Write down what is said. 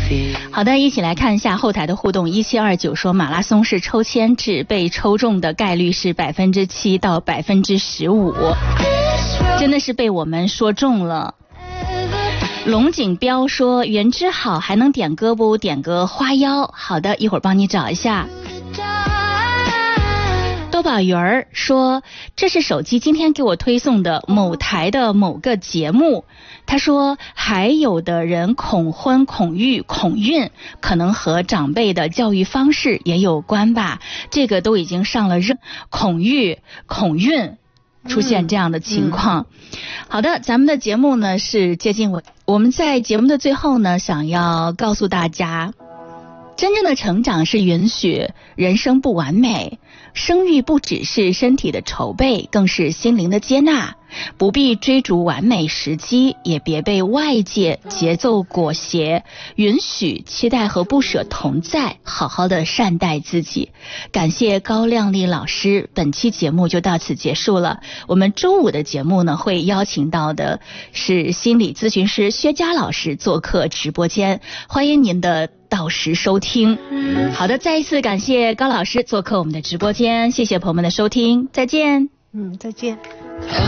好的，一起来看一下后台的互动。1729说马拉松是抽签制，被抽中的概率是7%到15%，真的是被我们说中了。龙井彪说原之好，还能点歌不？点个花妖。好的，一会儿帮你找一下。多宝鱼儿说这是手机今天给我推送的某台的某个节目，他说还有的人恐婚恐育恐孕，可能和长辈的教育方式也有关吧，这个都已经上了恐育恐孕出现这样的情况。好的，咱们的节目呢是接近我们在节目的最后呢，想要告诉大家，真正的成长是允许人生不完美，生育不只是身体的筹备，更是心灵的接纳。不必追逐完美时机，也别被外界节奏裹挟，允许期待和不舍同在，好好的善待自己。感谢高亮丽老师，本期节目就到此结束了。我们周五的节目呢，会邀请到的是心理咨询师薛佳老师做客直播间，欢迎您的到时收听。好的，再一次感谢高老师做客我们的直播间，谢谢朋友们的收听，再见。 再见。